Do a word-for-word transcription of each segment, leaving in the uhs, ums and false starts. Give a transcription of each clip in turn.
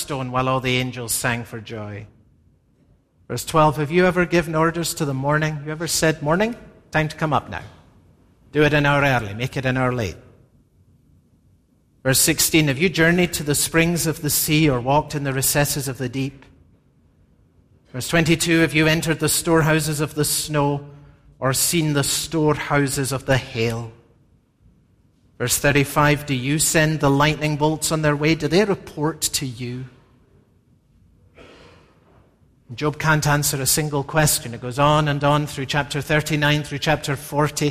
stone while all the angels sang for joy. Verse twelve, have you ever given orders to the morning? You ever said, morning, time to come up now. Do it an hour early, make it an hour late. Verse sixteen, have you journeyed to the springs of the sea or walked in the recesses of the deep? Verse twenty-two, have you entered the storehouses of the snow or seen the storehouses of the hail? Verse thirty-five, do you send the lightning bolts on their way? Do they report to you? Job can't answer a single question. It goes on and on through chapter thirty-nine, through chapter forty.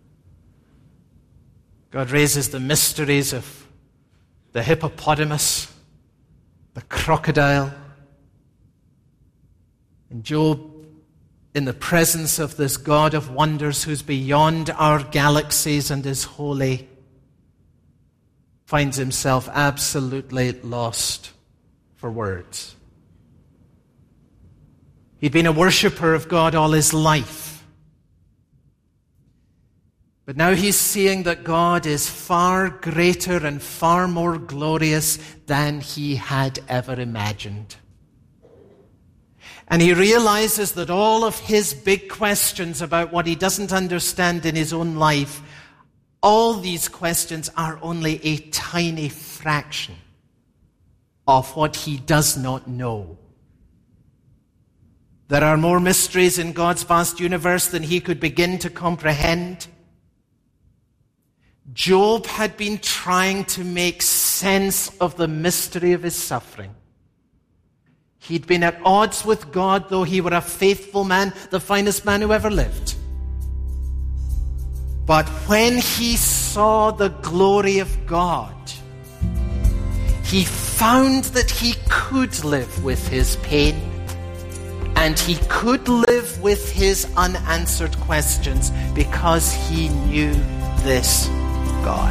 God raises the mysteries of the hippopotamus, the crocodile. And Job, in the presence of this God of wonders who's beyond our galaxies and is holy, finds himself absolutely lost for words. He'd been a worshipper of God all his life. But now he's seeing that God is far greater and far more glorious than he had ever imagined. And he realizes that all of his big questions about what he doesn't understand in his own life, all these questions are only a tiny fraction of what he does not know. There are more mysteries in God's vast universe than he could begin to comprehend. Job had been trying to make sense of the mystery of his suffering. He'd been at odds with God, though he were a faithful man, the finest man who ever lived. But when he saw the glory of God, he found that he could live with his pain. And he could live with his unanswered questions because he knew this God.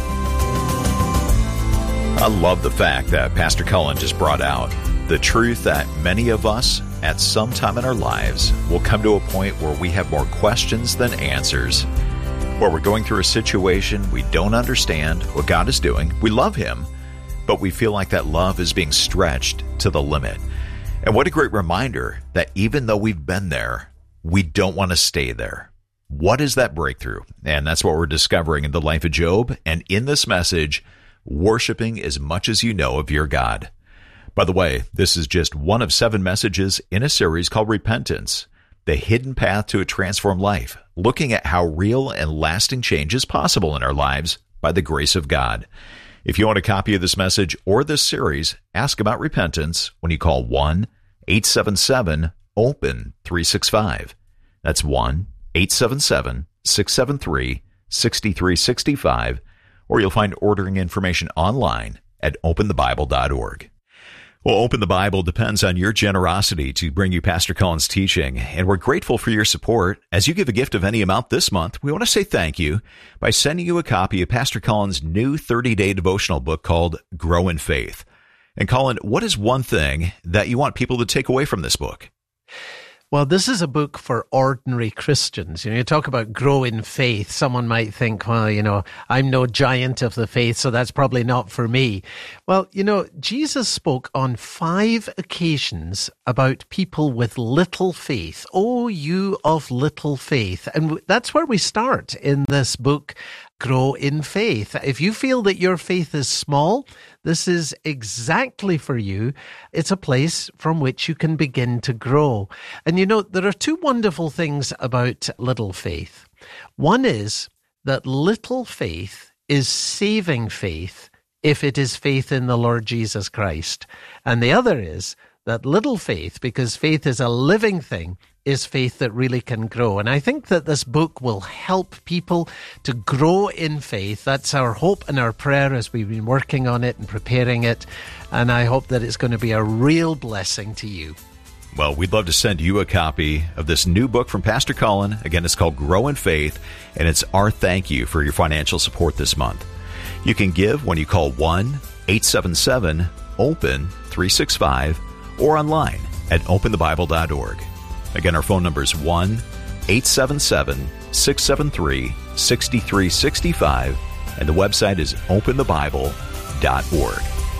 I love the fact that Pastor Cullen just brought out the truth that many of us at some time in our lives will come to a point where we have more questions than answers, where we're going through a situation we don't understand what God is doing. We love him, but we feel like that love is being stretched to the limit. And what a great reminder that even though we've been there, we don't want to stay there. What is that breakthrough? And that's what we're discovering in the life of Job. And in this message, worshiping as much as you know of your God. By the way, this is just one of seven messages in a series called Repentance, the hidden path to a transformed life, looking at how real and lasting change is possible in our lives by the grace of God. If you want a copy of this message or this series, ask about repentance when you call one eight seven seven open three six five. That's one eight seven seven, six seven three, six three six five, or you'll find ordering information online at open the bible dot org. Well, Open the Bible depends on your generosity to bring you Pastor Cullen's teaching, and we're grateful for your support. As you give a gift of any amount this month, we want to say thank you by sending you a copy of Pastor Cullen's new thirty-day devotional book called Grow in Faith. And Cullen, what is one thing that you want people to take away from this book? Well, this is a book for ordinary Christians. You know, you talk about grow in faith. Someone might think, well, you know, I'm no giant of the faith, so that's probably not for me. Well, you know, Jesus spoke on five occasions about people with little faith. Oh, you of little faith. And that's where we start in this book, Grow in Faith. If you feel that your faith is small, this is exactly for you. It's a place from which you can begin to grow. And you know, there are two wonderful things about little faith. One is that little faith is saving faith if it is faith in the Lord Jesus Christ. And the other is that little faith, because faith is a living thing, is faith that really can grow. And I think that this book will help people to grow in faith. That's our hope and our prayer as we've been working on it and preparing it. And I hope that it's going to be a real blessing to you. Well, we'd love to send you a copy of this new book from Pastor Cullen. Again, it's called Grow in Faith, and it's our thank you for your financial support this month. You can give when you call one eight seven seven open three six five or online at open the bible dot org. Again, our phone number is one eight seven seven, six seven three, six three six five, and the website is open the bible dot org.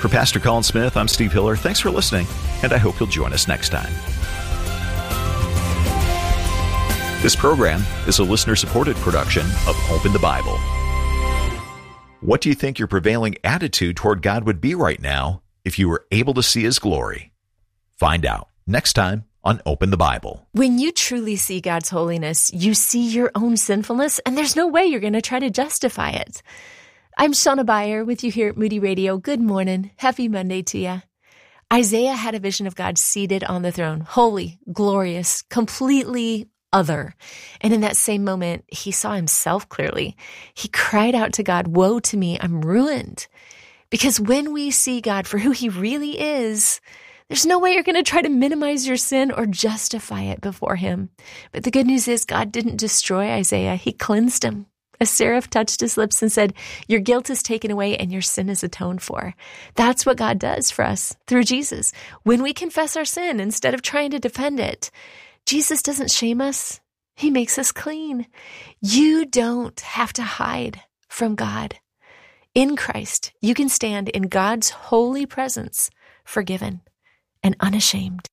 For Pastor Colin Smith, I'm Steve Hiller. Thanks for listening, and I hope you'll join us next time. This program is a listener-supported production of Open the Bible. What do you think your prevailing attitude toward God would be right now if you were able to see His glory? Find out next time on Open the Bible. When you truly see God's holiness, you see your own sinfulness, and there's no way you're going to try to justify it. I'm Shauna Beyer with you here at Moody Radio. Good morning. Happy Monday to you. Isaiah had a vision of God seated on the throne, holy, glorious, completely other. And in that same moment, he saw himself clearly. He cried out to God, "Woe to me, I'm ruined." Because when we see God for who He really is, there's no way you're going to try to minimize your sin or justify it before Him. But the good news is God didn't destroy Isaiah. He cleansed him. A seraph touched his lips and said, "Your guilt is taken away and your sin is atoned for." That's what God does for us through Jesus. When we confess our sin instead of trying to defend it, Jesus doesn't shame us. He makes us clean. You don't have to hide from God. In Christ, you can stand in God's holy presence, forgiven and unashamed.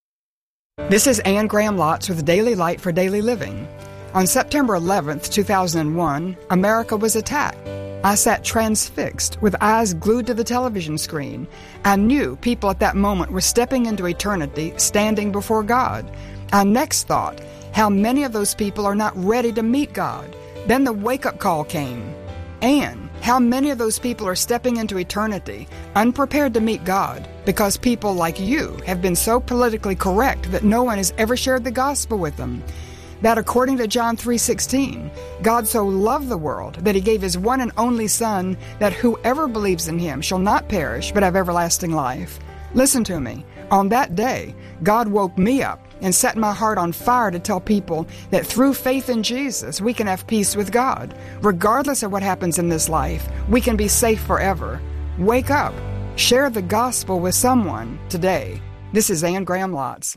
This is Anne Graham Lotz with Daily Light for Daily Living. On September eleventh, two thousand one, America was attacked. I sat transfixed with eyes glued to the television screen. I knew people at that moment were stepping into eternity, standing before God. I next thought, how many of those people are not ready to meet God? Then the wake-up call came. Anne, how many of those people are stepping into eternity, unprepared to meet God, because people like you have been so politically correct that no one has ever shared the gospel with them? That according to John three sixteen, God so loved the world that He gave His one and only Son, that whoever believes in Him shall not perish but have everlasting life. Listen to me. On that day, God woke me up and set my heart on fire to tell people that through faith in Jesus, we can have peace with God. Regardless of what happens in this life, we can be safe forever. Wake up. Share the gospel with someone today. This is Anne Graham Lotz.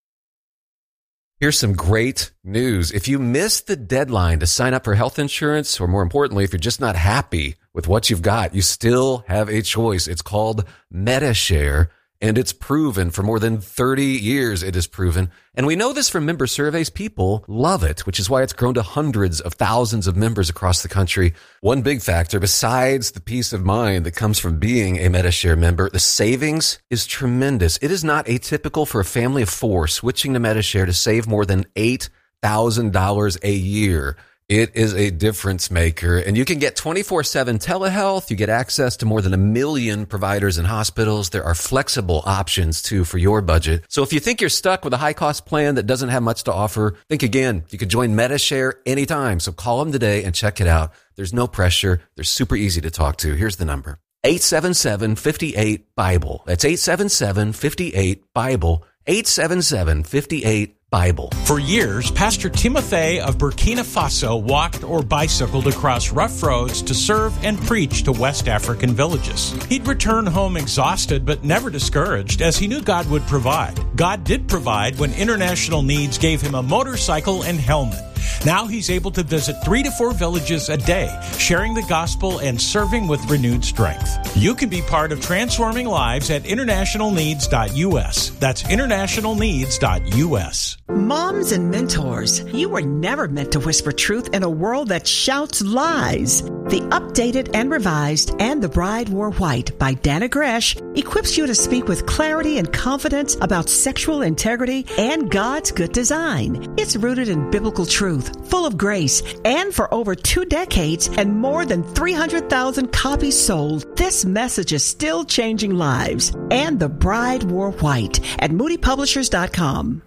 Here's some great news. If you missed the deadline to sign up for health insurance, or more importantly, if you're just not happy with what you've got, you still have a choice. It's called Medi-Share, and it's proven for more than thirty years it is proven. And we know this from member surveys. People love it, which is why it's grown to hundreds of thousands of members across the country. One big factor, besides the peace of mind that comes from being a Medi-Share member, the savings is tremendous. It is not atypical for a family of four switching to Medi-Share to save more than eight thousand dollars a year. It is a difference maker, and you can get twenty-four seven telehealth. You get access to more than a million providers and hospitals. There are flexible options, too, for your budget. So if you think you're stuck with a high-cost plan that doesn't have much to offer, think again. You can join Medi-Share anytime, so call them today and check it out. There's no pressure. They're super easy to talk to. Here's the number. eight seven seven, five eight, BIBLE. That's eight seven seven, five eight, BIBLE. eight seven seven, five eight, BIBLE. For years, Pastor Timothy of Burkina Faso walked or bicycled across rough roads to serve and preach to West African villages. He'd return home exhausted but never discouraged, as he knew God would provide. God did provide when International Needs gave him a motorcycle and helmet. Now he's able to visit three to four villages a day, sharing the gospel and serving with renewed strength. You can be part of transforming lives at international needs dot U S. That's international needs dot U S. Moms and mentors, you were never meant to whisper truth in a world that shouts lies. The updated and revised And the Bride Wore White by Dana Gresh equips you to speak with clarity and confidence about sexual integrity and God's good design. It's rooted in biblical truth, full of grace, and for over two decades and more than three hundred thousand copies sold, this message is still changing lives. And the Bride Wore White at moody publishers dot com.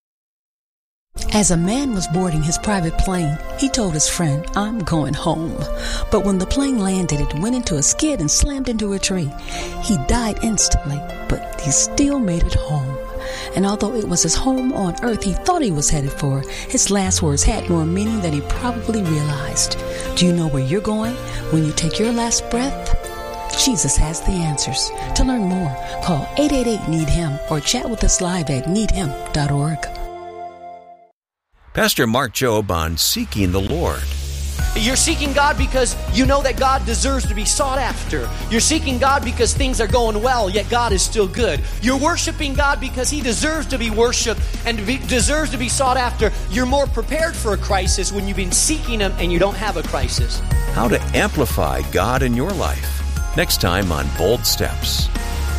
As a man was boarding his private plane, he told his friend, "I'm going home." But when the plane landed, it went into a skid and slammed into a tree. He died instantly, but he still made it home. And although it was his home on earth he thought he was headed for, his last words had more meaning than he probably realized. Do you know where you're going when you take your last breath? Jesus has the answers. To learn more, call eight eight eight, need him or chat with us live at need him dot org. Pastor Mark Jobe on Seeking the Lord. You're seeking God because you know that God deserves to be sought after. You're seeking God because things are going well, yet God is still good. You're worshiping God because He deserves to be worshiped and to be, deserves to be sought after. You're more prepared for a crisis when you've been seeking Him and you don't have a crisis. How to amplify God in your life. Next time on Bold Steps.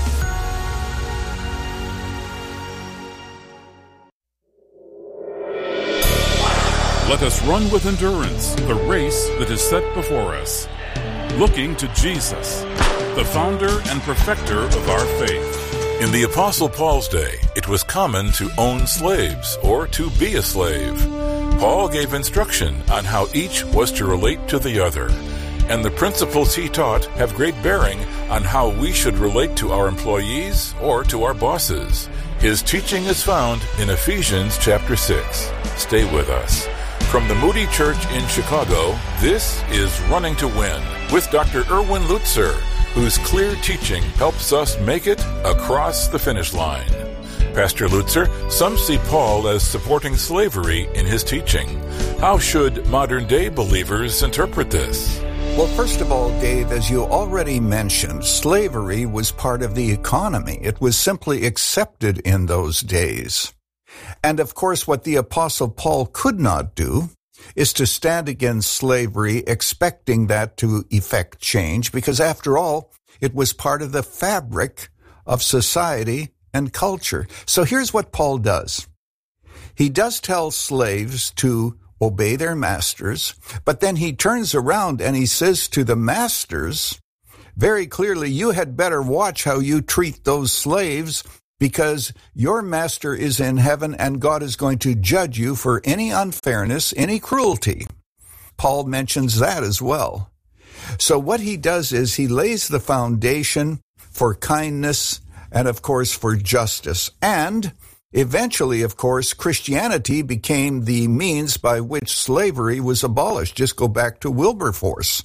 Let us run with endurance the race that is set before us, looking to Jesus, the founder and perfecter of our faith. In the Apostle Paul's day, it was common to own slaves or to be a slave. Paul gave instruction on how each was to relate to the other, and the principles he taught have great bearing on how we should relate to our employees or to our bosses. His teaching is found in Ephesians chapter six. Stay with us. From the Moody Church in Chicago, this is Running to Win with Doctor Erwin Lutzer, whose clear teaching helps us make it across the finish line. Pastor Lutzer, some see Paul as supporting slavery in his teaching. How should modern-day believers interpret this? Well, first of all, Dave, as you already mentioned, slavery was part of the economy. It was simply accepted in those days. And of course, what the Apostle Paul could not do is to stand against slavery, expecting that to effect change, because after all, it was part of the fabric of society and culture. So here's what Paul does. He does tell slaves to obey their masters, but then he turns around and he says to the masters, very clearly, you had better watch how you treat those slaves, because your master is in heaven and God is going to judge you for any unfairness, any cruelty. Paul mentions that as well. So what he does is he lays the foundation for kindness and, of course, for justice. And eventually, of course, Christianity became the means by which slavery was abolished. Just go back to Wilberforce.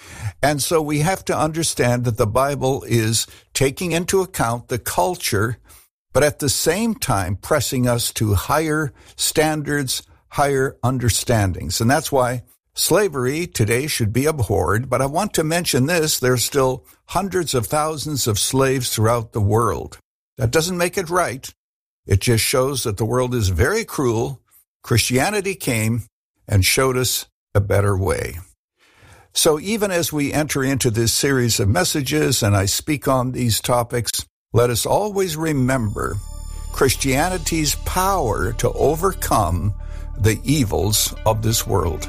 And so we have to understand that the Bible is taking into account the culture, but at the same time pressing us to higher standards, higher understandings. And that's why slavery today should be abhorred. But I want to mention this, there's still hundreds of thousands of slaves throughout the world. That doesn't make it right. It just shows that the world is very cruel. Christianity came and showed us a better way. So even as we enter into this series of messages and I speak on these topics, let us always remember Christianity's power to overcome the evils of this world.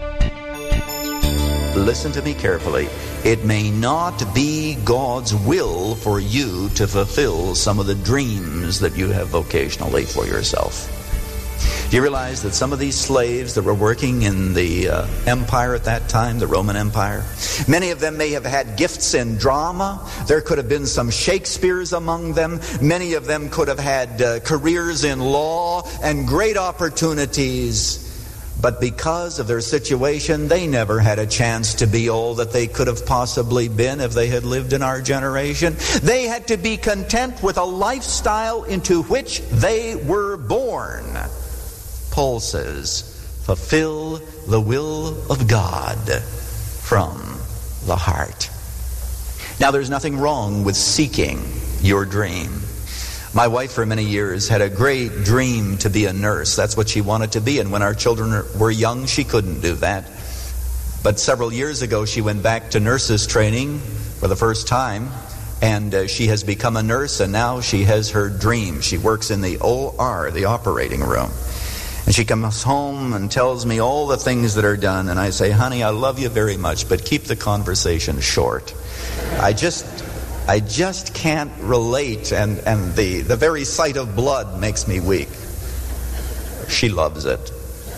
Listen to me carefully. It may not be God's will for you to fulfill some of the dreams that you have vocationally for yourself. Do you realize that some of these slaves that were working in the uh, empire at that time, the Roman Empire, many of them may have had gifts in drama. There could have been some Shakespeares among them. Many of them could have had uh, careers in law and great opportunities. But because of their situation, they never had a chance to be all that they could have possibly been if they had lived in our generation. They had to be content with a lifestyle into which they were born. Paul says, fulfill the will of God from the heart. Now, there's nothing wrong with seeking your dream. My wife for many years had a great dream to be a nurse. That's what she wanted to be. And when our children were young, she couldn't do that. But several years ago, she went back to nurses training for the first time. And uh, she has become a nurse, and now she has her dream. She works in the O R, the operating room. And she comes home and tells me all the things that are done. And I say, honey, I love you very much, but keep the conversation short. I just... I just can't relate, and, and the, the very sight of blood makes me weak. She loves it.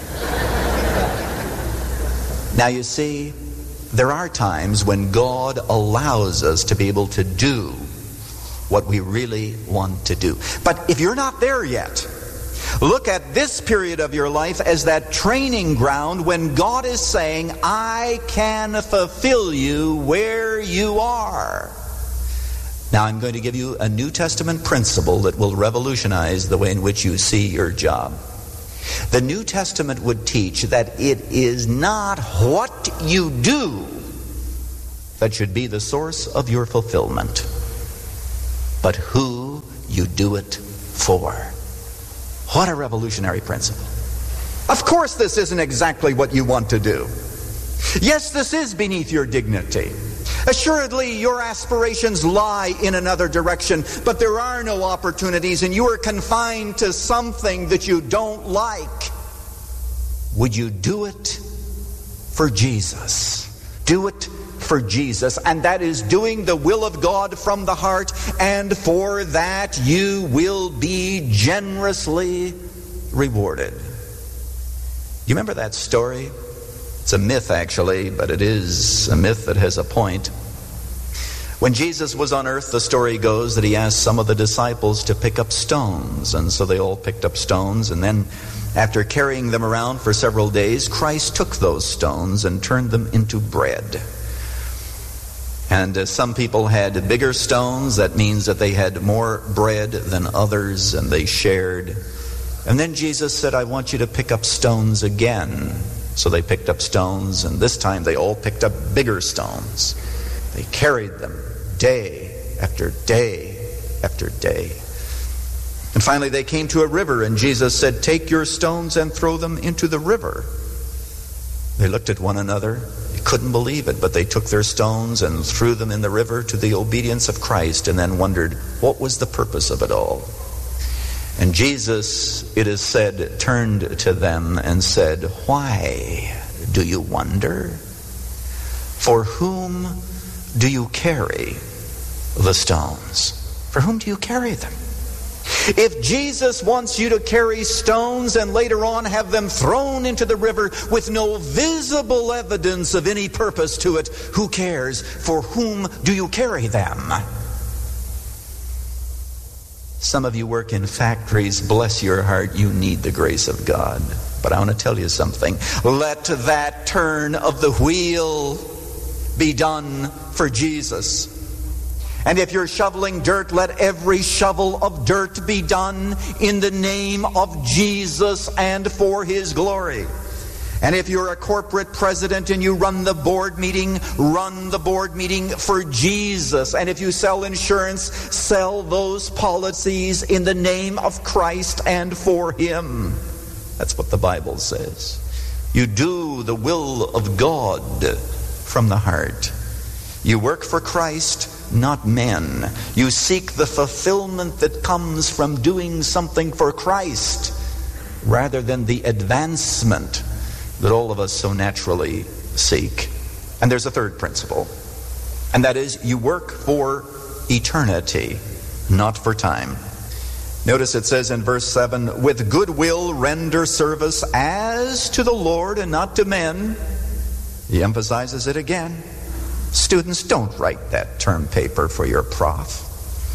Now you see, there are times when God allows us to be able to do what we really want to do. But if you're not there yet, look at this period of your life as that training ground when God is saying, I can fulfill you where you are. Now, I'm going to give you a New Testament principle that will revolutionize the way in which you see your job. The New Testament would teach that it is not what you do that should be the source of your fulfillment, but who you do it for. What a revolutionary principle. Of course, this isn't exactly what you want to do. Yes, this is beneath your dignity. Assuredly, your aspirations lie in another direction, but there are no opportunities, and you are confined to something that you don't like. Would you do it for Jesus? Do it for Jesus, and that is doing the will of God from the heart, and for that you will be generously rewarded. You remember that story? It's a myth, actually, but it is a myth that has a point. When Jesus was on earth, the story goes that he asked some of the disciples to pick up stones, and so they all picked up stones, and then after carrying them around for several days, Christ took those stones and turned them into bread. And uh, some people had bigger stones. That means that they had more bread than others, and they shared. And then Jesus said, I want you to pick up stones again. So they picked up stones, and this time they all picked up bigger stones. They carried them day after day after day. And finally they came to a river, and Jesus said, take your stones and throw them into the river. They looked at one another. They couldn't believe it, but they took their stones and threw them in the river to the obedience of Christ, and then wondered, what was the purpose of it all? And Jesus, it is said, turned to them and said, why do you wonder? For whom do you carry the stones? For whom do you carry them? If Jesus wants you to carry stones and later on have them thrown into the river with no visible evidence of any purpose to it, who cares? For whom do you carry them? Some of you work in factories. Bless your heart, you need the grace of God. But I want to tell you something. Let that turn of the wheel be done for Jesus. And if you're shoveling dirt, let every shovel of dirt be done in the name of Jesus and for His glory. And if you're a corporate president and you run the board meeting, run the board meeting for Jesus. And if you sell insurance, sell those policies in the name of Christ and for Him. That's what the Bible says. You do the will of God from the heart. You work for Christ, not men. You seek the fulfillment that comes from doing something for Christ rather than the advancement that all of us so naturally seek. And there's a third principle, and that is you work for eternity, not for time. Notice it says in verse seven, with good will render service as to the Lord and not to men. He emphasizes it again. Students, don't write that term paper for your prof.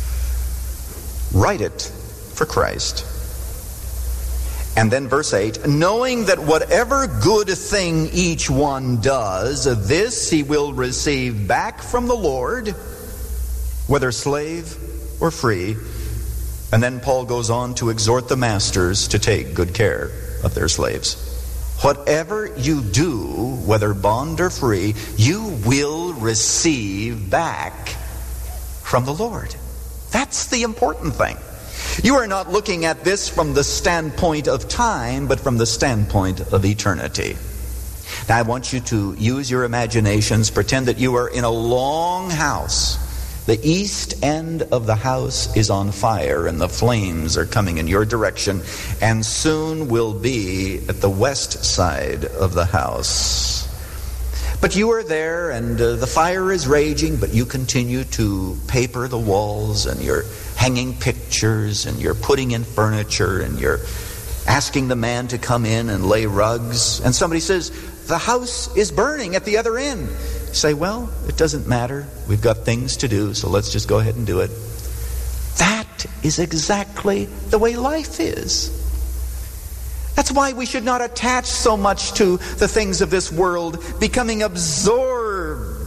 Write it for Christ. And then verse eight, knowing that whatever good thing each one does, this he will receive back from the Lord, whether slave or free. And then Paul goes on to exhort the masters to take good care of their slaves. Whatever you do, whether bond or free, you will receive back from the Lord. That's the important thing. You are not looking at this from the standpoint of time, but from the standpoint of eternity. Now I want you to use your imaginations. Pretend that you are in a long house. The east end of the house is on fire, and the flames are coming in your direction, and soon will be at the west side of the house. But you are there, and uh, the fire is raging, but you continue to paper the walls, and you're hanging pictures, and you're putting in furniture, and you're asking the man to come in and lay rugs. And somebody says, the house is burning at the other end. You say, well, it doesn't matter. We've got things to do, so let's just go ahead and do it. That is exactly the way life is. That's why we should not attach so much to the things of this world, becoming absorbed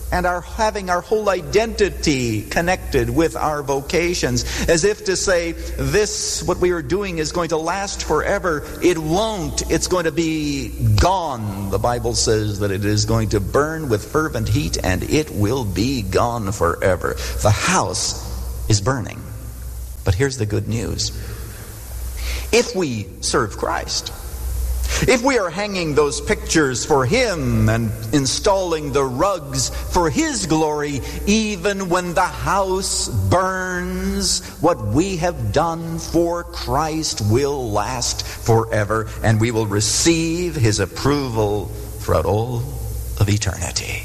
and our having our whole identity connected with our vocations, as if to say, this, what we are doing, is going to last forever. It won't. It's going to be gone. The Bible says that it is going to burn with fervent heat, and it will be gone forever. The house is burning. But here's the good news. If we serve Christ, if we are hanging those pictures for Him and installing the rugs for His glory, even when the house burns, what we have done for Christ will last forever, and we will receive His approval throughout all of eternity.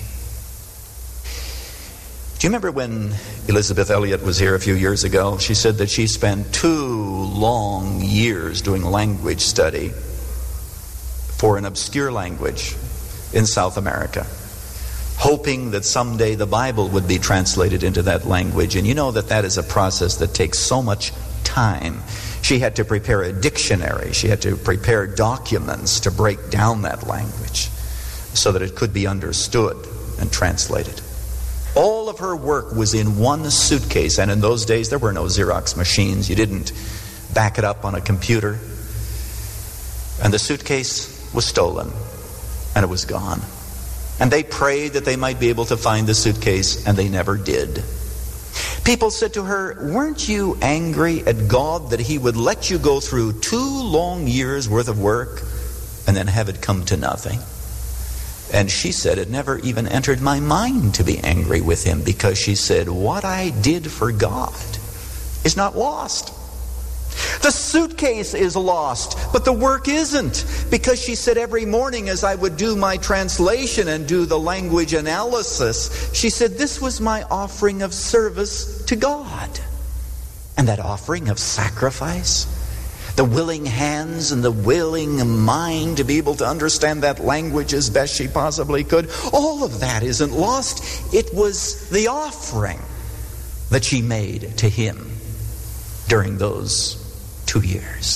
Do you remember when Elizabeth Elliot was here a few years ago? She said that she spent two long years doing language study for an obscure language in South America, hoping that someday the Bible would be translated into that language. And you know that that is a process that takes so much time. She had to prepare a dictionary. She had to prepare documents to break down that language so that it could be understood and translated. All of her work was in one suitcase, and in those days there were no Xerox machines. You didn't back it up on a computer. And the suitcase was stolen, and it was gone. And they prayed that they might be able to find the suitcase, and they never did. People said to her, weren't you angry at God that He would let you go through two long years worth of work and then have it come to nothing? And she said, it never even entered my mind to be angry with Him, because she said, what I did for God is not lost. The suitcase is lost, but the work isn't. Because she said, every morning as I would do my translation and do the language analysis, she said, this was my offering of service to God. And that offering of sacrifice, the willing hands and the willing mind to be able to understand that language as best she possibly could, all of that isn't lost. It was the offering that she made to Him during those two years.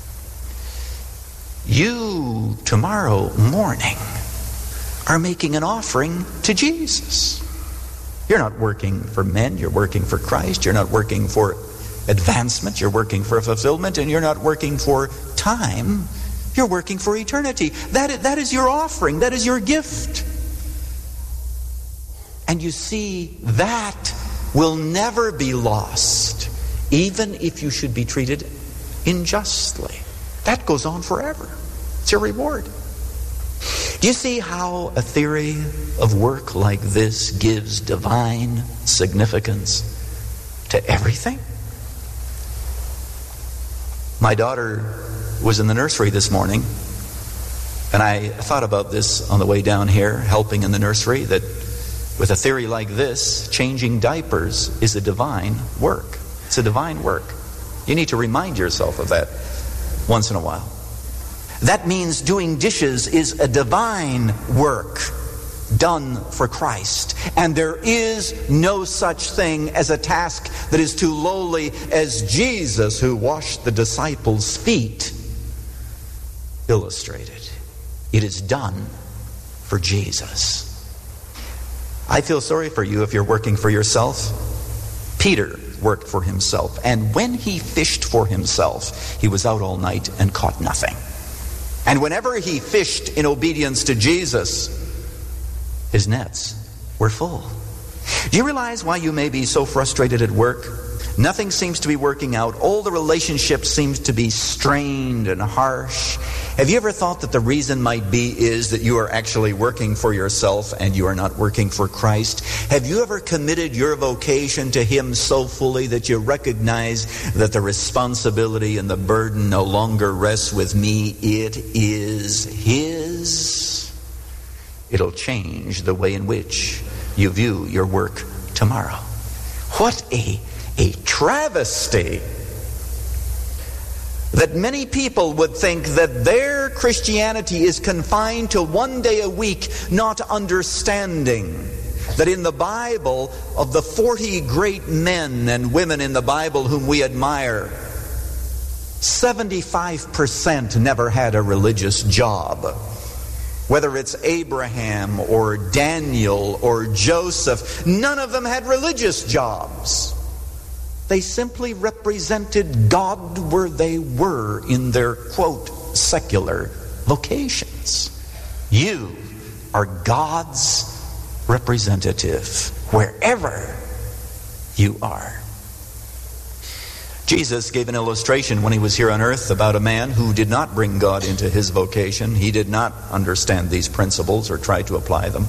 You, tomorrow morning, are making an offering to Jesus. You're not working for men, you're working for Christ. You're not working for advancement, you're working for fulfillment, and you're not working for time, you're working for eternity. That is, that is your offering, that is your gift. And you see, that will never be lost, even if you should be treated unjustly. That goes on forever. It's your reward. Do you see how a theory of work like this gives divine significance to everything? My daughter was in the nursery this morning, and I thought about this on the way down here, helping in the nursery, that with a theory like this, changing diapers is a divine work. It's a divine work. You need to remind yourself of that once in a while. That means doing dishes is a divine work done for Christ. And there is no such thing as a task that is too lowly as Jesus, who washed the disciples' feet, illustrated. It is done for Jesus. I feel sorry for you if you're working for yourself. Peter worked for himself, and when he fished for himself, he was out all night and caught nothing. And whenever he fished in obedience to Jesus, his nets were full. Do you realize why you may be so frustrated at work? Nothing seems to be working out. All the relationships seem to be strained and harsh. Have you ever thought that the reason might be is that you are actually working for yourself and you are not working for Christ? Have you ever committed your vocation to Him so fully that you recognize that the responsibility and the burden no longer rests with me? It is His. It'll change the way in which you view your work tomorrow. What a, a travesty that many people would think that their Christianity is confined to one day a week, not understanding that in the Bible, of the forty great men and women in the Bible whom we admire, seventy-five percent never had a religious job. Whether it's Abraham or Daniel or Joseph, none of them had religious jobs. They simply represented God where they were in their, quote, secular vocations. You are God's representative wherever you are. Jesus gave an illustration when he was here on earth about a man who did not bring God into his vocation. He did not understand these principles or try to apply them.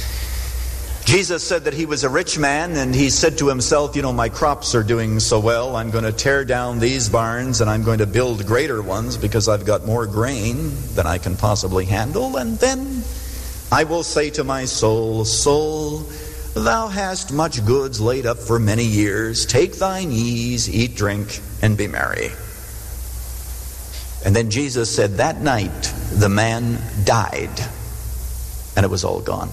Jesus said that he was a rich man, and he said to himself, you know, my crops are doing so well, I'm going to tear down these barns and I'm going to build greater ones because I've got more grain than I can possibly handle. And then I will say to my soul, soul, thou hast much goods laid up for many years. Take thine ease, eat, drink, and be merry. And then Jesus said that night the man died, and it was all gone.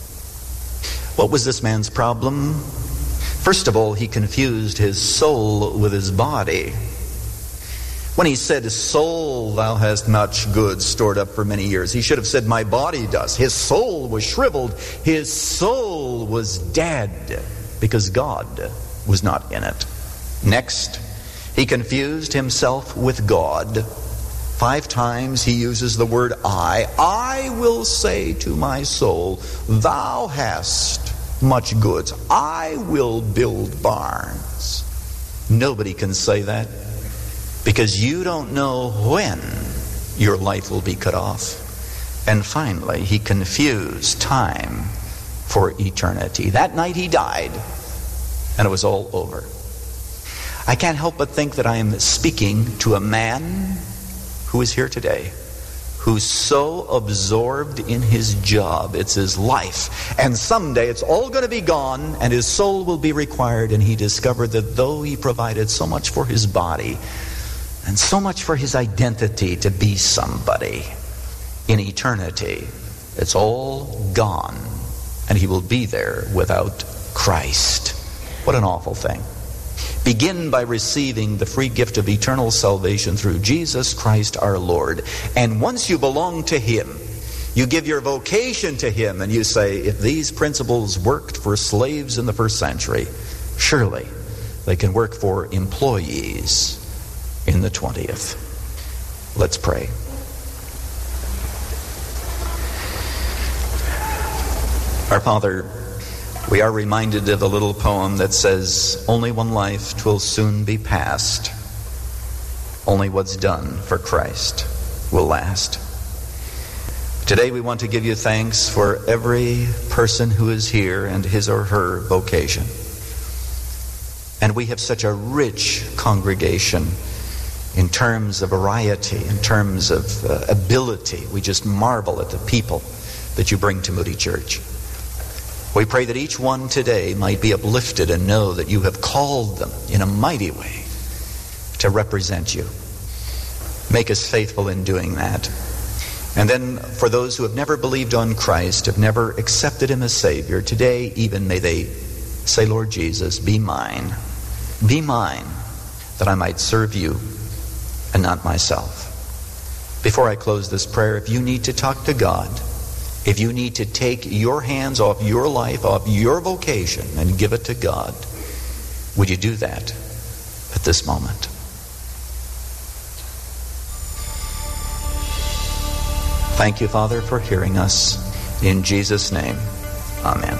What was this man's problem? First of all, he confused his soul with his body. When he said, soul, thou hast much goods stored up for many years, he should have said, my body does. His soul was shriveled. His soul was dead because God was not in it. Next, he confused himself with God. Five times he uses the word I. I will say to my soul, thou hast much goods. I will build barns. Nobody can say that, because you don't know when your life will be cut off. And finally, he confused time for eternity. That night he died, and it was all over. I can't help but think that I am speaking to a man who is here today, who's so absorbed in his job, it's his life, and someday it's all going to be gone, and his soul will be required, and he discovered that though he provided so much for his body, and so much for his identity to be somebody, in eternity, it's all gone, and he will be there without Christ. What an awful thing. Begin by receiving the free gift of eternal salvation through Jesus Christ our Lord. And once you belong to Him, you give your vocation to Him, and you say, if these principles worked for slaves in the first century, surely they can work for employees in the twentieth. Let's pray. Our Father, we are reminded of a little poem that says, only one life 'twill soon be past. Only what's done for Christ will last. Today we want to give you thanks for every person who is here and his or her vocation. And we have such a rich congregation in terms of variety, in terms of uh, ability. We just marvel at the people that you bring to Moody Church. We pray that each one today might be uplifted and know that you have called them in a mighty way to represent you. Make us faithful in doing that. And then for those who have never believed on Christ, have never accepted Him as Savior, today even may they say, Lord Jesus, be mine. Be mine, that I might serve you and not myself. Before I close this prayer, if you need to talk to God, if you need to take your hands off your life, off your vocation, and give it to God, would you do that at this moment? Thank you, Father, for hearing us. In Jesus' name, amen.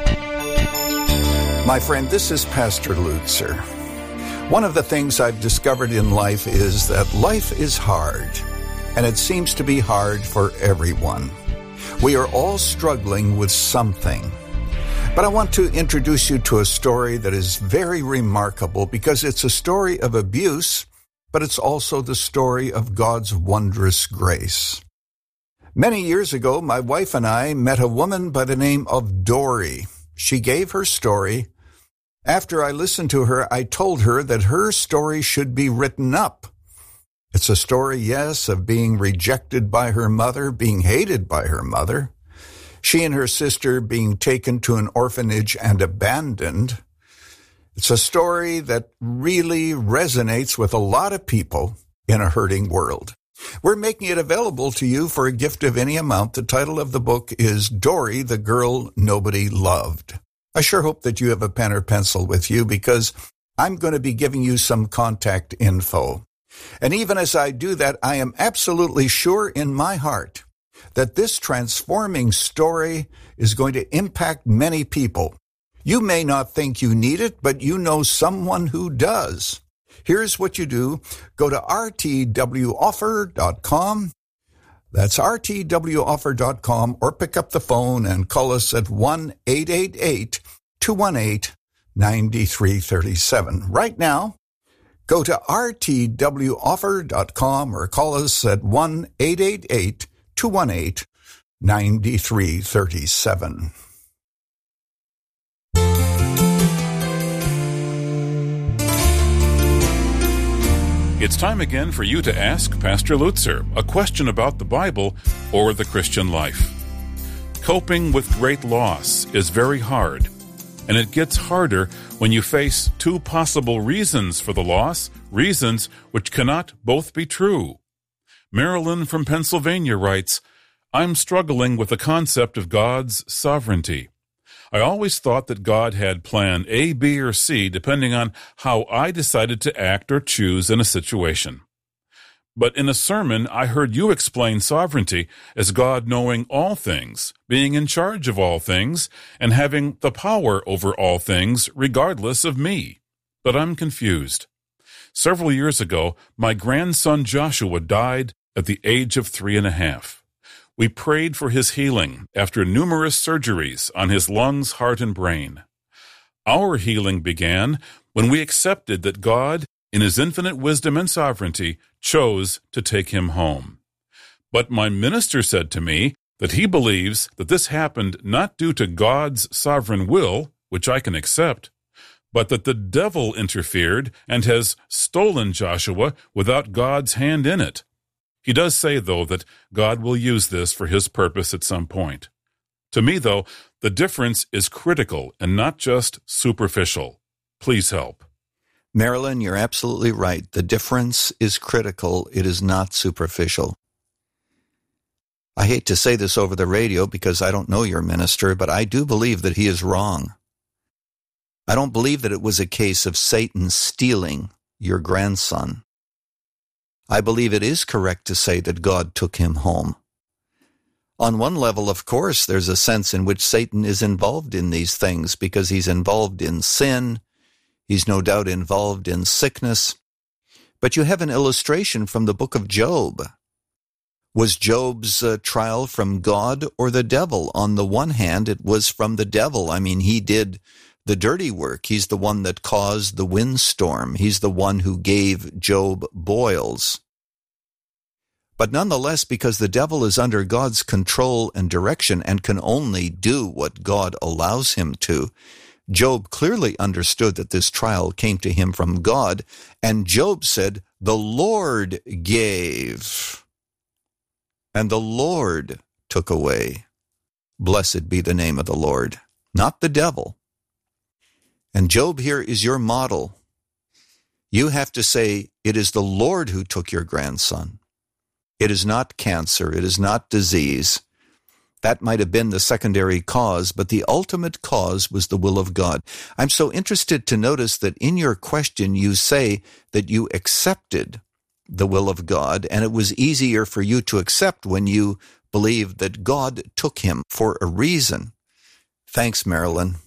My friend, this is Pastor Lutzer. One of the things I've discovered in life is that life is hard, and it seems to be hard for everyone. We are all struggling with something. But I want to introduce you to a story that is very remarkable because it's a story of abuse, but it's also the story of God's wondrous grace. Many years ago, my wife and I met a woman by the name of Dory. She gave her story. After I listened to her, I told her that her story should be written up. It's a story, yes, of being rejected by her mother, being hated by her mother, she and her sister being taken to an orphanage and abandoned. It's a story that really resonates with a lot of people in a hurting world. We're making it available to you for a gift of any amount. The title of the book is Dory, the Girl Nobody Loved. I sure hope that you have a pen or pencil with you, because I'm going to be giving you some contact info. And even as I do that, I am absolutely sure in my heart that this transforming story is going to impact many people. You may not think you need it, but you know someone who does. Here's what you do. Go to r t w offer dot com. That's r t w offer dot com, or pick up the phone and call us at one eight eight eight, two one eight, nine three three seven. Right now, go to r t w offer dot com or call us at one eight eight eight, two one eight, nine three three seven. It's time again for you to ask Pastor Lutzer a question about the Bible or the Christian life. Coping with great loss is very hard, and it gets harder when you face two possible reasons for the loss, reasons which cannot both be true. Marilyn from Pennsylvania writes, I'm struggling with the concept of God's sovereignty. I always thought that God had plan A, B, or C depending on how I decided to act or choose in a situation. But in a sermon, I heard you explain sovereignty as God knowing all things, being in charge of all things, and having the power over all things regardless of me. But I'm confused. Several years ago, my grandson Joshua died at the age of three and a half. We prayed for his healing after numerous surgeries on his lungs, heart, and brain. Our healing began when we accepted that God, in his infinite wisdom and sovereignty, chose to take him home. But my minister said to me that he believes that this happened not due to God's sovereign will, which I can accept, but that the devil interfered and has stolen Joshua without God's hand in it. He does say, though, that God will use this for his purpose at some point. To me, though, the difference is critical and not just superficial. Please help. Marilyn, you're absolutely right. The difference is critical. It is not superficial. I hate to say this over the radio because I don't know your minister, but I do believe that he is wrong. I don't believe that it was a case of Satan stealing your grandson. I believe it is correct to say that God took him home. On one level, of course, there's a sense in which Satan is involved in these things because he's involved in sin. He's no doubt involved in sickness. But you have an illustration from the book of Job. Was Job's uh, trial from God or the devil? On the one hand, it was from the devil. I mean, he did the dirty work. He's the one that caused the windstorm. He's the one who gave Job boils. But nonetheless, because the devil is under God's control and direction and can only do what God allows him to, Job clearly understood that this trial came to him from God, and Job said, "The Lord gave, and the Lord took away. Blessed be the name of the Lord," not the devil. And Job here is your model. You have to say, it is the Lord who took your grandson. It is not cancer. It is not disease. That might have been the secondary cause, but the ultimate cause was the will of God. I'm so interested to notice that in your question you say that you accepted the will of God, and it was easier for you to accept when you believed that God took him for a reason. Thanks, Marilyn.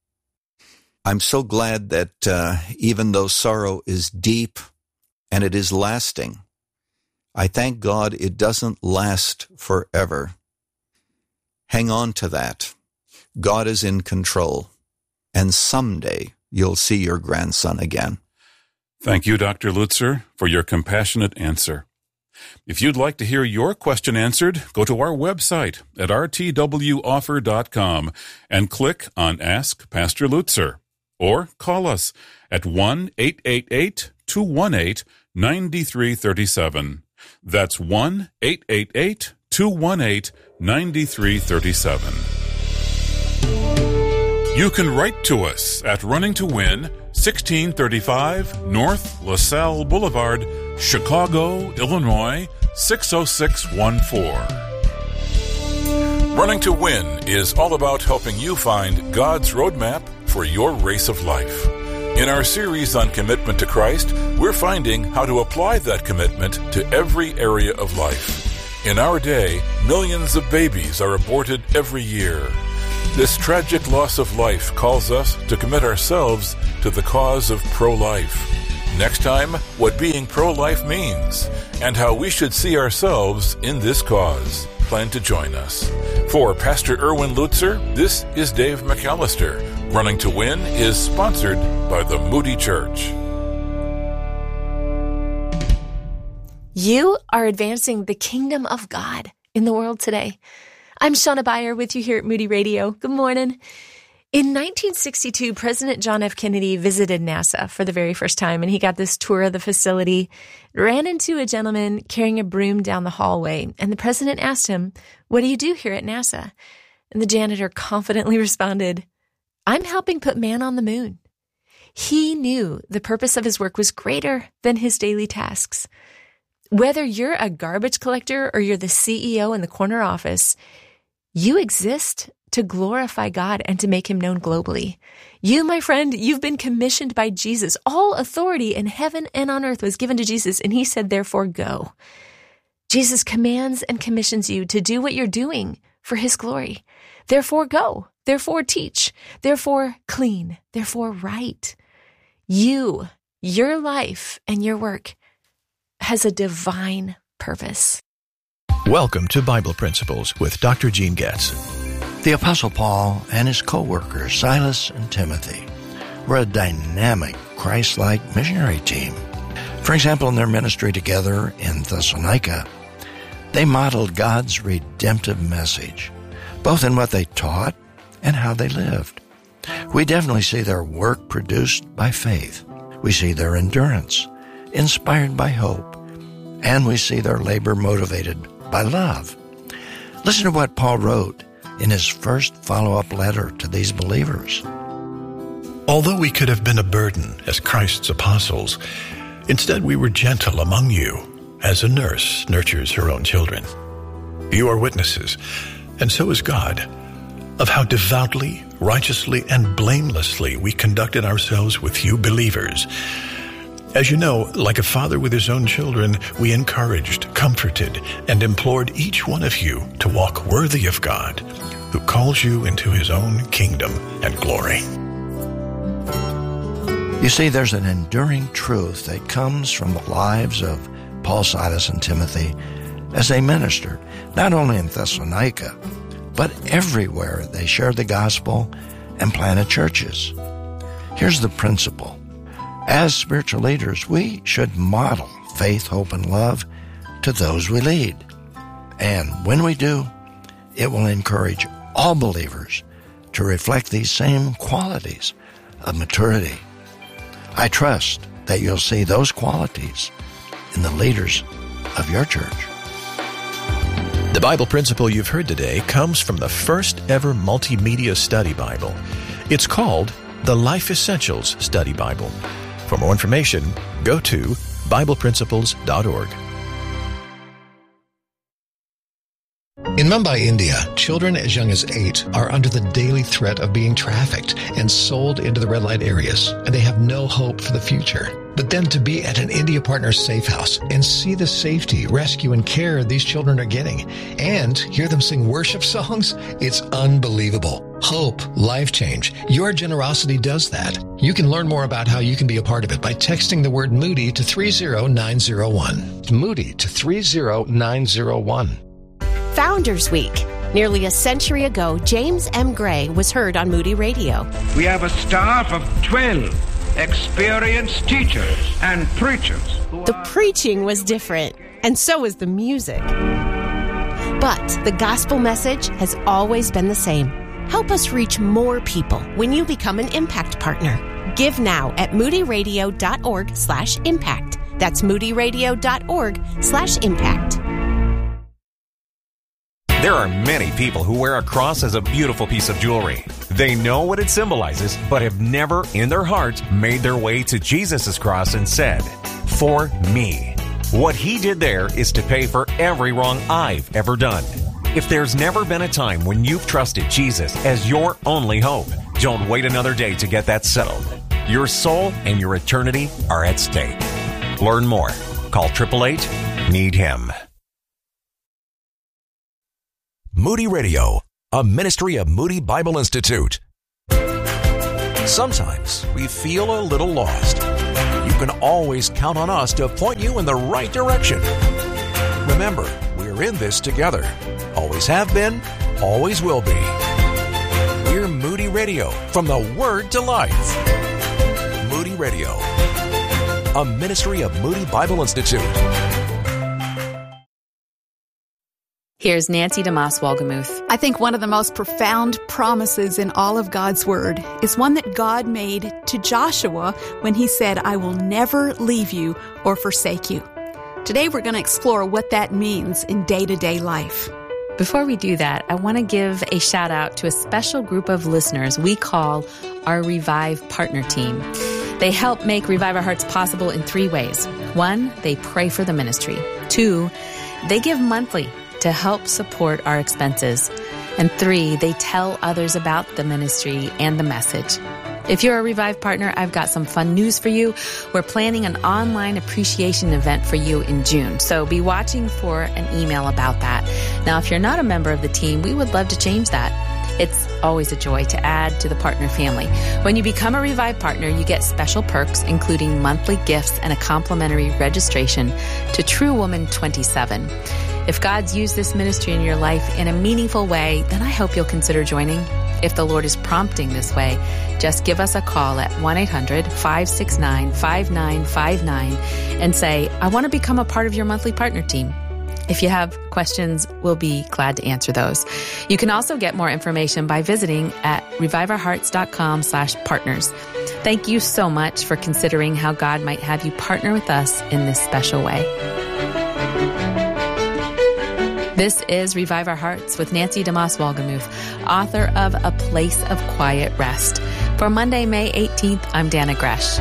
I'm so glad that uh, even though sorrow is deep and it is lasting, I thank God it doesn't last forever. Hang on to that. God is in control, and someday you'll see your grandson again. Thank you, Doctor Lutzer, for your compassionate answer. If you'd like to hear your question answered, go to our website at r t w offer dot com and click on Ask Pastor Lutzer, or call us at one eight eight eight, two one eight, nine three three seven. That's one eight eight eight, two one eight, nine three three seven. You can write to us at Running to Win, sixteen thirty-five North LaSalle Boulevard, Chicago, Illinois, six oh six one four. Running to Win is all about helping you find God's roadmap for your race of life. In our series on commitment to Christ, we're finding how to apply that commitment to every area of life. In our day, millions of babies are aborted every year. This tragic loss of life calls us to commit ourselves to the cause of pro-life. Next time, what being pro-life means and how we should see ourselves in this cause. Plan to join us. For Pastor Erwin Lutzer, this is Dave McAllister. Running to Win is sponsored by the Moody Church. You are advancing the kingdom of God in the world today. I'm Shauna Beyer with you here at Moody Radio. Good morning. In nineteen sixty-two, President John F. Kennedy visited NASA for the very first time, and he got this tour of the facility, ran into a gentleman carrying a broom down the hallway, and the president asked him, "What do you do here at NASA?" And the janitor confidently responded, "I'm helping put man on the moon." He knew the purpose of his work was greater than his daily tasks. Whether you're a garbage collector or you're the C E O in the corner office, you exist to glorify God and to make him known globally. You, my friend, you've been commissioned by Jesus. All authority in heaven and on earth was given to Jesus, and he said, therefore, go. Jesus commands and commissions you to do what you're doing for his glory. Therefore, go. Therefore, teach. Therefore, clean. Therefore, write. You, your life, and your work has a divine purpose. Welcome to Bible Principles with Doctor Gene Getz. The Apostle Paul and his co-workers, Silas and Timothy, were a dynamic, Christ-like missionary team. For example, in their ministry together in Thessalonica, they modeled God's redemptive message, both in what they taught and how they lived. We definitely see their work produced by faith. We see their endurance, inspired by hope, and we see their labor motivated by love. Listen to what Paul wrote in his first follow-up letter to these believers. Although we could have been a burden as Christ's apostles, instead we were gentle among you, as a nurse nurtures her own children. You are witnesses, and so is God, of how devoutly, righteously, and blamelessly we conducted ourselves with you believers. As you know, like a father with his own children, we encouraged, comforted, and implored each one of you to walk worthy of God, who calls you into his own kingdom and glory. You see, there's an enduring truth that comes from the lives of Paul, Silas, and Timothy as they ministered, not only in Thessalonica, but everywhere they shared the gospel and planted churches. Here's the principle. As spiritual leaders, we should model faith, hope, and love to those we lead. And when we do, it will encourage all believers to reflect these same qualities of maturity. I trust that you'll see those qualities in the leaders of your church. The Bible principle you've heard today comes from the first ever multimedia study Bible. It's called the Life Essentials Study Bible. For more information, go to Bible Principles dot org. In Mumbai, India, children as young as eight are under the daily threat of being trafficked and sold into the red light areas, and they have no hope for the future. But then to be at an India Partner safe house and see the safety, rescue, and care these children are getting, and hear them sing worship songs, it's unbelievable. Hope, life change. Your generosity does that. You can learn more about how you can be a part of it by texting the word Moody to three zero nine zero one. Moody to three zero nine zero one. Founders Week. Nearly a century ago, James M. Gray was heard on Moody Radio. We have a staff of twelve experienced teachers and preachers. The preaching was different, and so was the music. But the gospel message has always been the same. Help us reach more people when you become an Impact Partner. Give now at moodyradio.org slash impact. That's moodyradio.org slash impact. There are many people who wear a cross as a beautiful piece of jewelry. They know what it symbolizes, but have never in their heart made their way to Jesus' cross and said, "For me." What he did there is to pay for every wrong I've ever done. If there's never been a time when you've trusted Jesus as your only hope, don't wait another day to get that settled. Your soul and your eternity are at stake. Learn more. Call eight eight eight, need him. Moody Radio, a ministry of Moody Bible Institute. Sometimes we feel a little lost. You can always count on us to point you in the right direction. Remember, we're in this together. Always have been, always will be. We're Moody Radio, from the Word to Life. Moody Radio, a ministry of Moody Bible Institute. Here's Nancy DeMoss Wolgemuth. I think one of the most profound promises in all of God's Word is one that God made to Joshua when he said, "I will never leave you or forsake you." Today we're going to explore what that means in day-to-day life. Before we do that, I want to give a shout out to a special group of listeners we call our Revive Partner Team. They help make Revive Our Hearts possible in three ways. One, they pray for the ministry. Two, they give monthly to help support our expenses. And three, they tell others about the ministry and the message. If you're a Revive partner, I've got some fun news for you. We're planning an online appreciation event for you in June, so be watching for an email about that. Now, if you're not a member of the team, we would love to change that. It's always a joy to add to the partner family. When you become a Revive partner, you get special perks, including monthly gifts and a complimentary registration to True Woman twenty-seven. If God's used this ministry in your life in a meaningful way, then I hope you'll consider joining. If the Lord is prompting this way, just give us a call at one eight hundred five six nine five nine five nine and say, "I want to become a part of your monthly partner team." If you have questions, we'll be glad to answer those. You can also get more information by visiting at reviveourhearts.com slash partners. Thank you so much for considering how God might have you partner with us in this special way. This is Revive Our Hearts with Nancy DeMoss Wolgemuth, author of A Place of Quiet Rest. For Monday, May eighteenth, I'm Dana Gresh.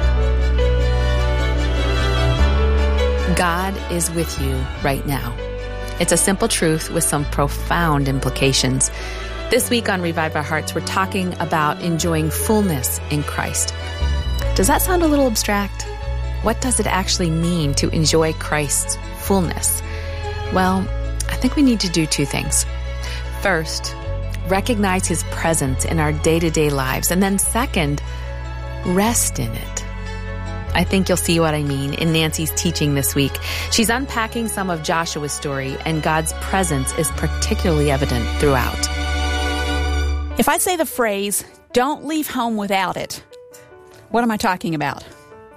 God is with you right now. It's a simple truth with some profound implications. This week on Revive Our Hearts, we're talking about enjoying fullness in Christ. Does that sound a little abstract? What does it actually mean to enjoy Christ's fullness? Well, I think we need to do two things. First, recognize his presence in our day-to-day lives. And then second, rest in it. I think you'll see what I mean in Nancy's teaching this week. She's unpacking some of Joshua's story, and God's presence is particularly evident throughout. If I say the phrase, "Don't leave home without it," what am I talking about?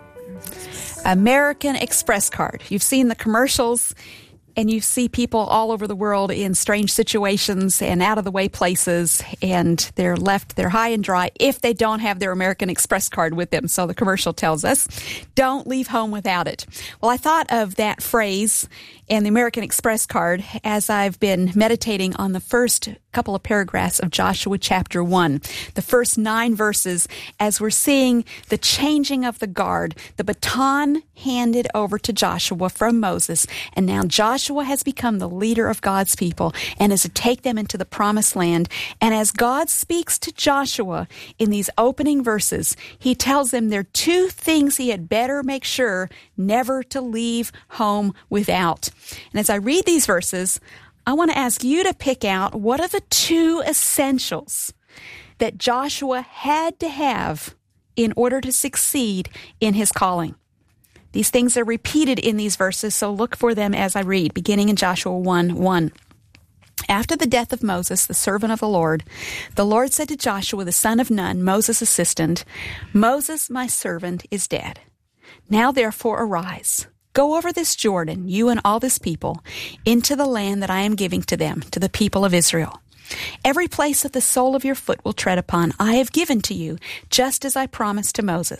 American Express card. You've seen the commercials, and you see people all over the world in strange situations and out-of-the-way places, and they're left there high and dry if they don't have their American Express card with them. So the commercial tells us, don't leave home without it. Well, I thought of that phrase and the American Express card as I've been meditating on the first couple of paragraphs of Joshua chapter one, the first nine verses, as we're seeing the changing of the guard, the baton handed over to Joshua from Moses, and now Joshua has become the leader of God's people and is to take them into the promised land. And as God speaks to Joshua in these opening verses, he tells them there are two things he had better make sure never to leave home without. And as I read these verses, I want to ask you to pick out what are the two essentials that Joshua had to have in order to succeed in his calling. These things are repeated in these verses, so look for them as I read, beginning in Joshua one one. After the death of Moses, the servant of the Lord, the Lord said to Joshua, the son of Nun, Moses' assistant, "Moses, my servant, is dead. Now therefore arise. Go over this Jordan, you and all this people, into the land that I am giving to them, to the people of Israel. Every place that the sole of your foot will tread upon, I have given to you, just as I promised to Moses.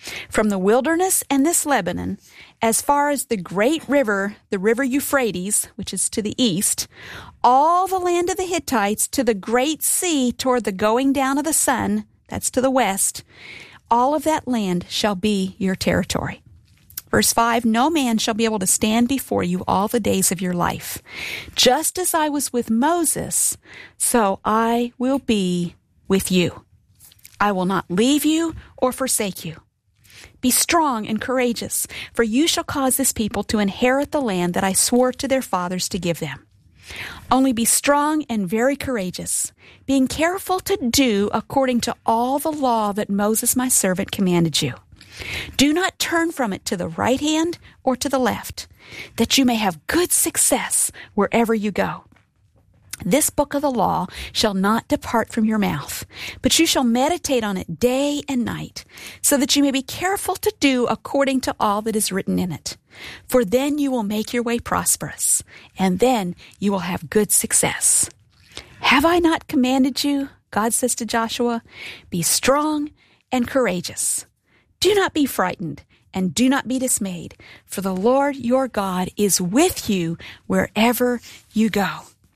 From the wilderness and this Lebanon, as far as the great river, the river Euphrates, which is to the east, all the land of the Hittites to the great sea toward the going down of the sun, that's to the west, all of that land shall be your territory. Verse five, no man shall be able to stand before you all the days of your life. Just as I was with Moses, so I will be with you. I will not leave you or forsake you. Be strong and courageous, for you shall cause this people to inherit the land that I swore to their fathers to give them. Only be strong and very courageous, being careful to do according to all the law that Moses my servant commanded you. Do not turn from it to the right hand or to the left, that you may have good success wherever you go. This book of the law shall not depart from your mouth, but you shall meditate on it day and night, so that you may be careful to do according to all that is written in it. For then you will make your way prosperous, and then you will have good success. Have I not commanded you, God says to Joshua, be strong and courageous. Do not be frightened, and do not be dismayed, for the Lord your God is with you wherever you go.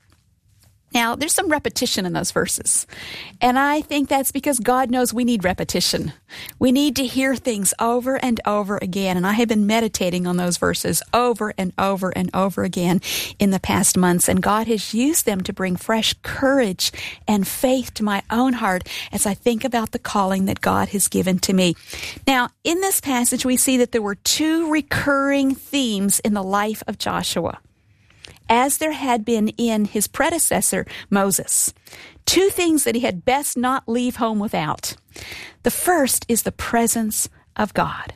Now, there's some repetition in those verses, and I think that's because God knows we need repetition. We need to hear things over and over again, and I have been meditating on those verses over and over and over again in the past months, and God has used them to bring fresh courage and faith to my own heart as I think about the calling that God has given to me. Now, in this passage, we see that there were two recurring themes in the life of Joshua, as there had been in his predecessor, Moses. Two things that he had best not leave home without. The first is the presence of God.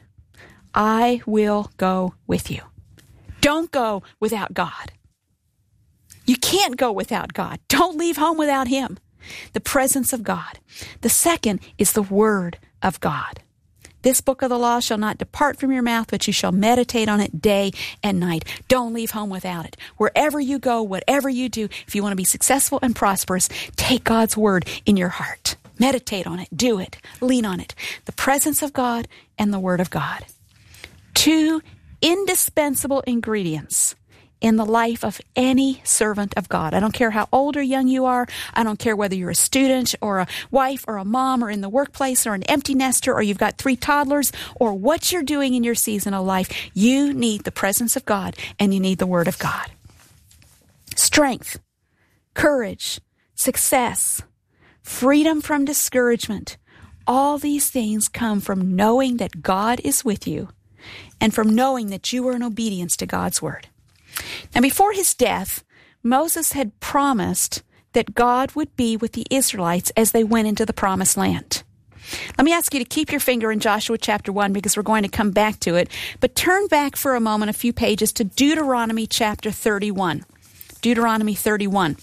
I will go with you. Don't go without God. You can't go without God. Don't leave home without Him. The presence of God. The second is the Word of God. This book of the law shall not depart from your mouth, but you shall meditate on it day and night. Don't leave home without it. Wherever you go, whatever you do, if you want to be successful and prosperous, take God's word in your heart. Meditate on it. Do it. Lean on it. The presence of God and the word of God. Two indispensable ingredients in the life of any servant of God. I don't care how old or young you are. I don't care whether you're a student or a wife or a mom or in the workplace or an empty nester or you've got three toddlers or what you're doing in your season of life. You need the presence of God and you need the Word of God. Strength, courage, success, freedom from discouragement. All these things come from knowing that God is with you and from knowing that you are in obedience to God's Word. Now, before his death, Moses had promised that God would be with the Israelites as they went into the promised land. Let me ask you to keep your finger in Joshua chapter one because we're going to come back to it. But turn back for a moment, a few pages, to Deuteronomy chapter thirty-one. Deuteronomy thirty-one.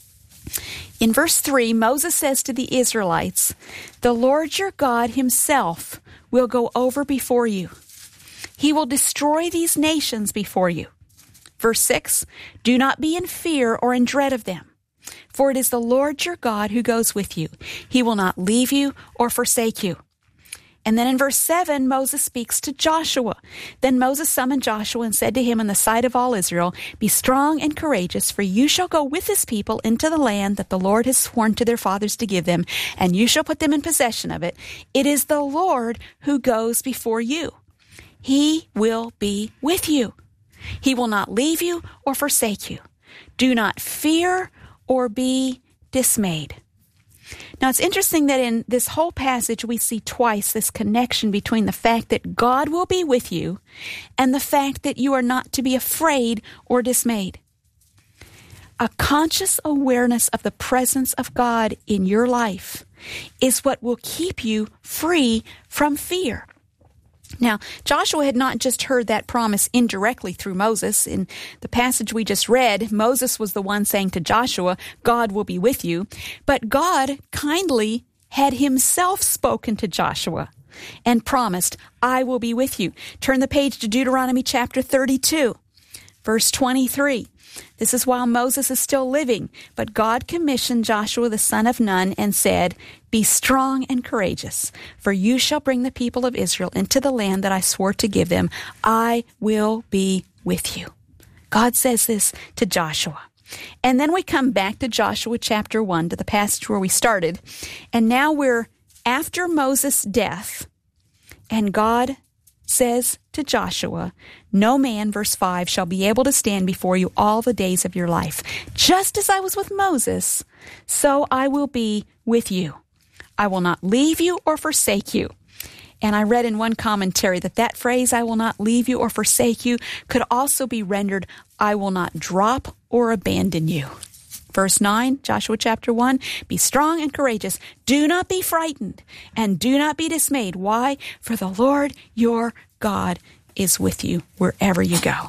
In verse three, Moses says to the Israelites, "The Lord your God himself will go over before you. He will destroy these nations before you." Verse six, "Do not be in fear or in dread of them, for it is the Lord your God who goes with you. He will not leave you or forsake you." And then in verse seven, Moses speaks to Joshua. "Then Moses summoned Joshua and said to him in the sight of all Israel, 'Be strong and courageous, for you shall go with this people into the land that the Lord has sworn to their fathers to give them, and you shall put them in possession of it. It is the Lord who goes before you. He will be with you. He will not leave you or forsake you. Do not fear or be dismayed." Now, it's interesting that in this whole passage, we see twice this connection between the fact that God will be with you and the fact that you are not to be afraid or dismayed. A conscious awareness of the presence of God in your life is what will keep you free from fear. Now, Joshua had not just heard that promise indirectly through Moses. In the passage we just read, Moses was the one saying to Joshua, "God will be with you." But God kindly had himself spoken to Joshua and promised, "I will be with you." Turn the page to Deuteronomy chapter thirty-two. Verse twenty-three. This is while Moses is still living. But God commissioned Joshua the son of Nun and said, "Be strong and courageous, for you shall bring the people of Israel into the land that I swore to give them. I will be with you." God says this to Joshua. And then we come back to Joshua chapter one, to the passage where we started. And now we're after Moses' death. And God says to Joshua, "No man," verse five, "shall be able to stand before you all the days of your life. Just as I was with Moses, so I will be with you. I will not leave you or forsake you." And I read in one commentary that that phrase, "I will not leave you or forsake you," could also be rendered, "I will not drop or abandon you." Verse nine, Joshua chapter one, "Be strong and courageous. Do not be frightened and do not be dismayed." Why? "For the Lord your God is with you wherever you go."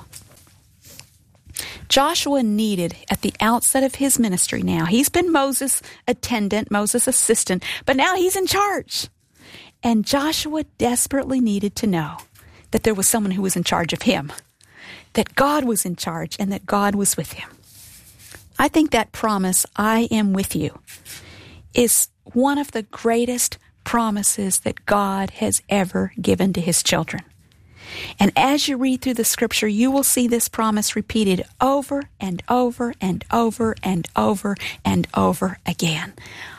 Joshua needed, at the outset of his ministry now, he's been Moses' attendant, Moses' assistant, but now he's in charge. And Joshua desperately needed to know that there was someone who was in charge of him, that God was in charge and that God was with him. I think that promise, "I am with you," is one of the greatest promises that God has ever given to his children. And as you read through the scripture, you will see this promise repeated over and over and over and over and over again,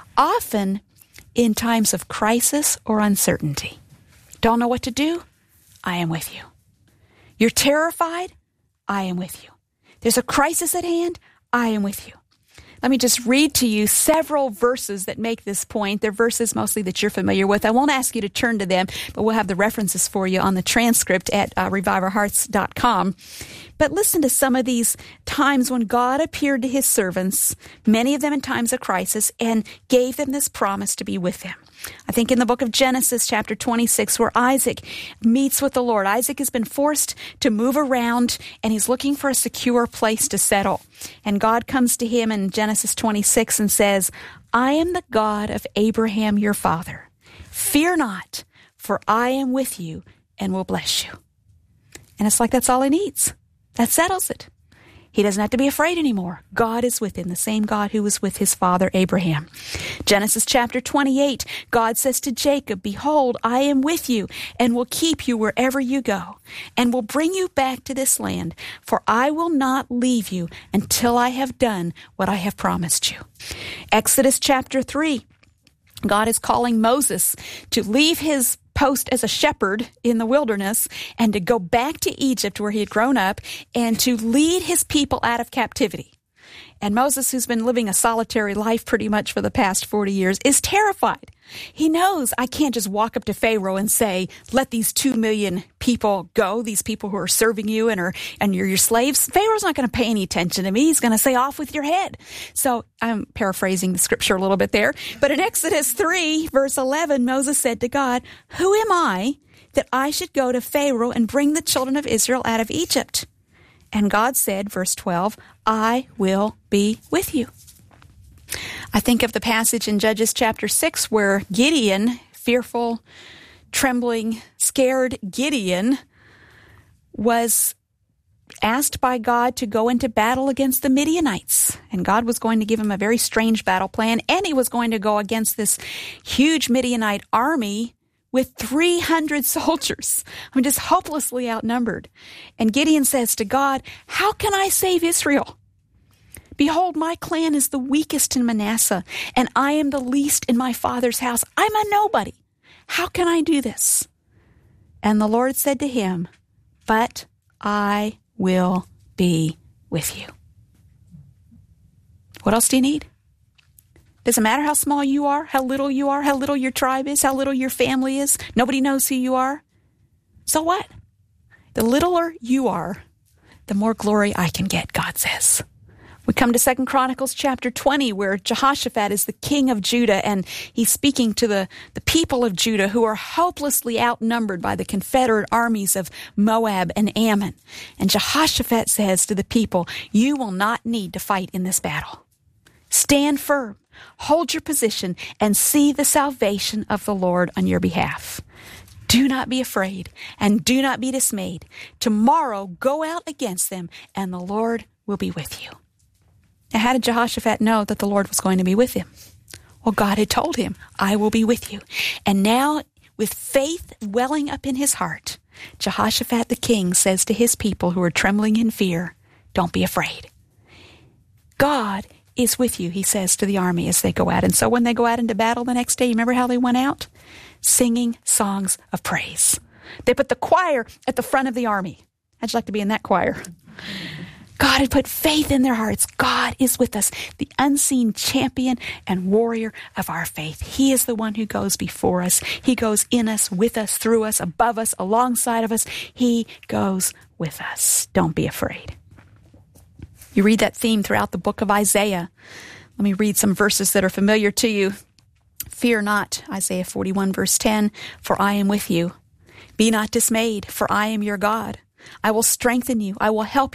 often in times of crisis or uncertainty. Don't know what to do? I am with you. You're terrified? I am with you. There's a crisis at hand? I am with you. Let me just read to you several verses that make this point. They're verses mostly that you're familiar with. I won't ask you to turn to them, but we'll have the references for you on the transcript at uh, revive our hearts dot com. But listen to some of these times when God appeared to his servants, many of them in times of crisis, and gave them this promise to be with them. I think in the book of Genesis, chapter twenty-six, where Isaac meets with the Lord. Isaac has been forced to move around, and he's looking for a secure place to settle. And God comes to him in Genesis twenty-six and says, "I am the God of Abraham your father. Fear not, for I am with you and will bless you." And it's like that's all he needs. That settles it. He doesn't have to be afraid anymore. God is with him, the same God who was with his father Abraham. Genesis chapter twenty-eight, God says to Jacob, "Behold, I am with you and will keep you wherever you go and will bring you back to this land, for I will not leave you until I have done what I have promised you." Exodus chapter three, God is calling Moses to leave his post as a shepherd in the wilderness and to go back to Egypt where he had grown up and to lead his people out of captivity. And Moses, who's been living a solitary life pretty much for the past forty years, is terrified. He knows, I can't just walk up to Pharaoh and say, "Let these two million people go, these people who are serving you and are and you're your slaves." Pharaoh's not going to pay any attention to me. He's going to say, "Off with your head." So I'm paraphrasing the scripture a little bit there. But in Exodus three, verse eleven, Moses said to God, "Who am I that I should go to Pharaoh and bring the children of Israel out of Egypt?" And God said, verse twelve, "I will be with you." I think of the passage in Judges chapter six where Gideon, fearful, trembling, scared Gideon, was asked by God to go into battle against the Midianites. And God was going to give him a very strange battle plan, and he was going to go against this huge Midianite army with three hundred soldiers. I mean, just hopelessly outnumbered. And Gideon says to God, "How can I save Israel? Behold, my clan is the weakest in Manasseh, and I am the least in my father's house. I'm a nobody. How can I do this?" And the Lord said to him, "But I will be with you." What else do you need? Doesn't matter how small you are, how little you are, how little your tribe is, how little your family is. Nobody knows who you are. So what? The littler you are, the more glory I can get, God says. We come to Second Chronicles chapter twenty, where Jehoshaphat is the king of Judah, and he's speaking to the, the people of Judah who are hopelessly outnumbered by the confederate armies of Moab and Ammon. And Jehoshaphat says to the people, "You will not need to fight in this battle. Stand firm, hold your position, and see the salvation of the Lord on your behalf." Do not be afraid and do not be dismayed. Tomorrow go out against them and the Lord will be with you. Now, how did Jehoshaphat know that the Lord was going to be with him? Well, God had told him, I will be with you. And now, with faith welling up in his heart, Jehoshaphat the king says to his people who are trembling in fear, don't be afraid. God is with you, he says to the army as they go out. And so when they go out into battle the next day, you remember how they went out? Singing songs of praise. They put the choir at the front of the army. How'd you like to be in that choir? God had put faith in their hearts. God is with us, the unseen champion and warrior of our faith. He is the one who goes before us. He goes in us, with us, through us, above us, alongside of us. He goes with us. Don't be afraid. You read that theme throughout the book of Isaiah. Let me read some verses that are familiar to you. Fear not, Isaiah forty-one, verse ten, for I am with you. Be not dismayed, for I am your God. I will strengthen you. I will help you.